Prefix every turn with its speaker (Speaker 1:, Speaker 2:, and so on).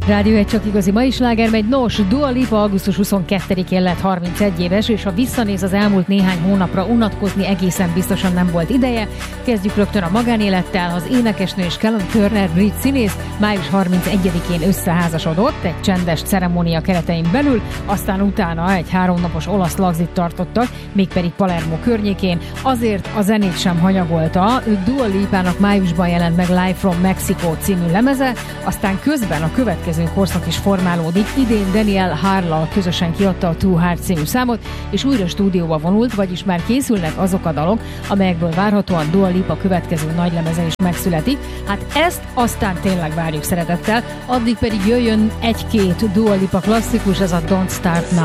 Speaker 1: Rádió egy csak igazi mai sláger megy. Nos, Dua Lipa augusztus 22-én lett 31 éves, és ha visszanéz az elmúlt néhány hónapra, unatkozni egészen biztosan nem volt ideje. Kezdjük rögtön a magánélettel. Az énekesnő és Callum Turner brit színész május 31-én összeházasodott egy csendes ceremónia keretein belül, aztán utána egy 3 napos olasz lagzit tartottak, mégpedig Palermo környékén. Azért a zenét sem hanyagolta. Dua Lipának májusban jelent meg Live from Mexico című lemeze, aztán közben a következő korszak is formálódik. Idén Daniel Harlal közösen kiadta a Too Hard című számot, és újra stúdióba vonult, vagyis már készülnek azok a dalok, amelyekből várhatóan Dua Lipa következő nagy lemeze is megszületik. Hát ezt aztán tényleg várjuk szeretettel, addig pedig jöjjön egy-két Dua Lipa klasszikus, ez a Don't Start Now.